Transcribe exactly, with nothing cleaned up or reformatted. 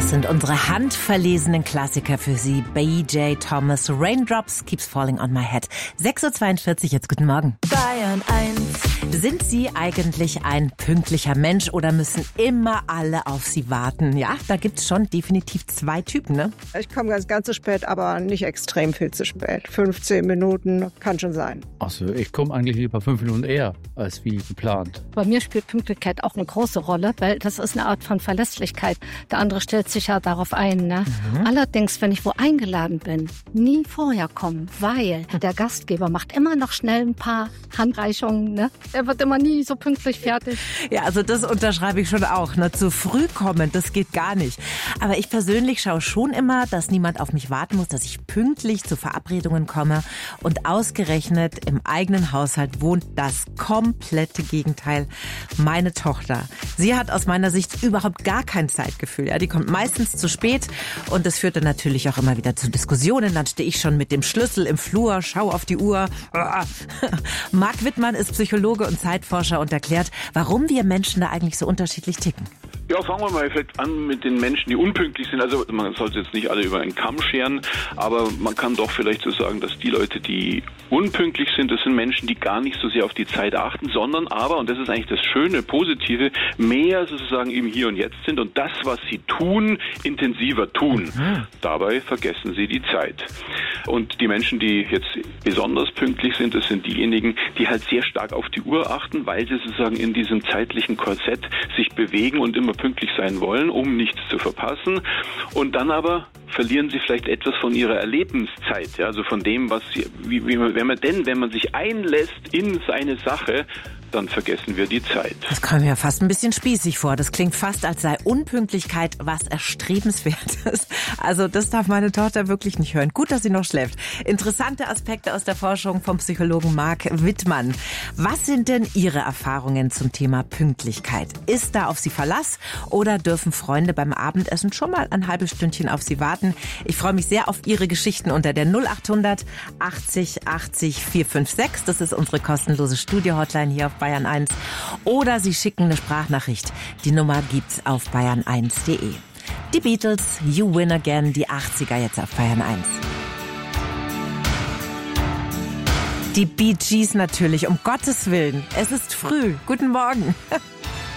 Das sind unsere handverlesenen Klassiker für Sie. B J Thomas, Raindrops Keeps Falling on My Head. sechs Uhr zweiundvierzig, jetzt guten Morgen. Bayern eins. Sind Sie eigentlich ein pünktlicher Mensch oder müssen immer alle auf Sie warten? Ja, da gibt's schon definitiv zwei Typen, ne? Ich komme ganz, ganz zu spät, aber nicht extrem viel zu spät. fünfzehn Minuten kann schon sein. Also ich komme eigentlich lieber fünf Minuten eher als wie geplant. Bei mir spielt Pünktlichkeit auch eine große Rolle, weil das ist eine Art von Verlässlichkeit. Der andere stellt sich ja darauf ein. Ne? Mhm. Allerdings, wenn ich wo eingeladen bin, nie vorher kommen, weil der Gastgeber macht immer noch schnell ein paar Handreichungen. Ne? Er wird immer nie so pünktlich fertig. Ja, also das unterschreibe ich schon auch. Ne? Zu früh kommen, das geht gar nicht. Aber ich persönlich schaue schon immer, dass niemand auf mich warten muss, dass ich pünktlich zu Verabredungen komme. Und ausgerechnet im eigenen Haushalt wohnt das komplette Gegenteil. Meine Tochter. Sie hat aus meiner Sicht überhaupt gar kein Zeitgefühl. Ja, die kommt meistens zu spät und das führt dann natürlich auch immer wieder zu Diskussionen. Dann stehe ich schon mit dem Schlüssel im Flur, schau auf die Uhr. Marc Wittmann ist Psychologe und Zeitforscher und erklärt, warum wir Menschen da eigentlich so unterschiedlich ticken. Ja, fangen wir mal vielleicht an mit den Menschen, die unpünktlich sind. Also man sollte jetzt nicht alle über einen Kamm scheren, aber man kann doch vielleicht so sagen, dass die Leute, die unpünktlich sind, das sind Menschen, die gar nicht so sehr auf die Zeit achten, sondern aber, und das ist eigentlich das Schöne, Positive, mehr sozusagen im Hier und Jetzt sind und das, was sie tun, intensiver tun. Mhm. Dabei vergessen sie die Zeit. Und die Menschen, die jetzt besonders pünktlich sind, das sind diejenigen, die halt sehr stark auf die Uhr achten, weil sie sozusagen in diesem zeitlichen Korsett sich bewegen und immer pünktlich sein wollen, um nichts zu verpassen. Und dann aber verlieren sie vielleicht etwas von ihrer Erlebenszeit, ja, also von dem, was sie, wie, wie man, wenn man denn, wenn man sich einlässt in seine Sache, dann vergessen wir die Zeit. Das kommt mir fast ein bisschen spießig vor. Das klingt fast, als sei Unpünktlichkeit was Erstrebenswertes. Also das darf meine Tochter wirklich nicht hören. Gut, dass sie noch schläft. Interessante Aspekte aus der Forschung vom Psychologen Marc Wittmann. Was sind denn Ihre Erfahrungen zum Thema Pünktlichkeit? Ist da auf Sie Verlass oder dürfen Freunde beim Abendessen schon mal ein halbes Stündchen auf Sie warten? Ich freue mich sehr auf Ihre Geschichten unter der null acht hundert achtzig achtzig vier fünf sechs. Das ist unsere kostenlose Studio-Hotline hier auf Bayern eins. Oder Sie schicken eine Sprachnachricht. Die Nummer gibt's auf bayern eins punkt de. Die Beatles, You Win Again, die achtziger jetzt auf Bayern eins. Die Bee Gees natürlich, um Gottes Willen. Es ist früh. Guten Morgen.